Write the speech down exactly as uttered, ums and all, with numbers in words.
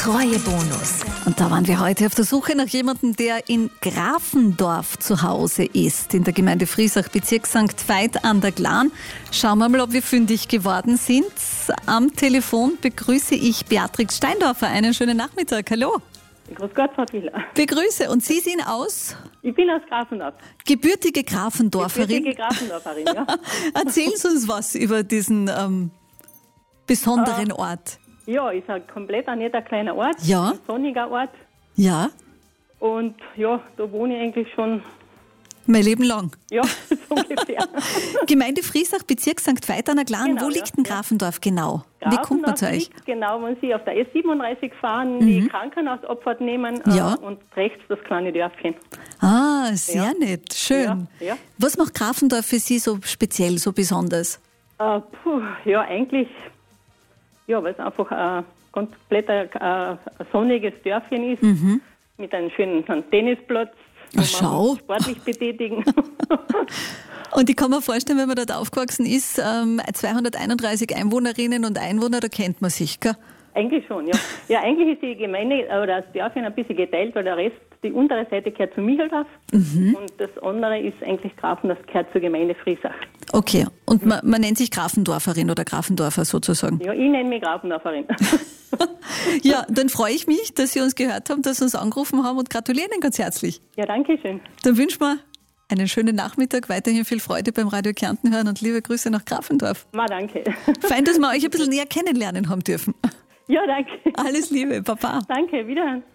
Treuebonus. Und da waren wir heute auf der Suche nach jemandem, der in Grafendorf zu Hause ist, in der Gemeinde Friesach, Bezirk Sankt Veit an der Glan. Schauen wir mal, ob wir fündig geworden sind. Am Telefon begrüße ich Beatrix Steindorfer. Einen schönen Nachmittag. Hallo. Grüß Gott, Frau Tiller. Begrüße. Und Sie sind aus? Ich bin aus Grafendorf. Gebürtige Grafendorferin. Gebürtige Grafendorferin, ja. Erzählen Sie uns was über diesen ähm, besonderen äh, Ort. Ja, ist ein komplett ein netter kleiner Ort. Ja. Ein sonniger Ort. Ja. Und ja, da wohne ich eigentlich schon... Mein Leben lang. Ja, so ungefähr. Gemeinde Friesach, Bezirk Sankt Veit an der Glan. Genau, Wo liegt ja, denn Grafendorf genau? Grafendorf Wie kommt man zu euch? Liegt genau, wenn Sie auf der S siebenunddreißig fahren, Mhm. die Krankenhausabfahrt nehmen äh, Ja. und rechts das kleine Dörfchen. Ah, sehr Ja. nett. Schön. Ja, ja. Was macht Grafendorf für Sie so speziell, so besonders? Äh, puh, ja, eigentlich, ja, weil es einfach ein komplett ein, ein sonniges Dörfchen ist, Mhm. mit einem schönen einem Tennisplatz, wo Ach, schau. man sportlich betätigen. Und ich kann mir vorstellen, wenn man dort aufgewachsen ist, ähm, zweihunderteinunddreißig Einwohnerinnen und Einwohner, da kennt man sich, gell? Eigentlich schon, ja. Ja, eigentlich ist die Gemeinde oder das Dörfchen ein bisschen geteilt, weil der Rest, die untere Seite gehört zu Micheldorf Mhm. und das andere ist eigentlich Grafendorf, gehört zur Gemeinde Friesach. Okay, und man, man nennt sich Grafendorferin oder Grafendorfer sozusagen. Ja, ich nenne mich Grafendorferin. Ja, dann freue ich mich, dass Sie uns gehört haben, dass Sie uns angerufen haben und gratulieren Ihnen ganz herzlich. Ja, danke schön. Dann wünschen wir einen schönen Nachmittag, weiterhin viel Freude beim Radio Kärnten hören und liebe Grüße nach Grafendorf. Ma, danke. Fein, dass wir euch ein bisschen näher kennenlernen haben dürfen. Ja, danke. Alles Liebe, Papa. Danke, wiederhören.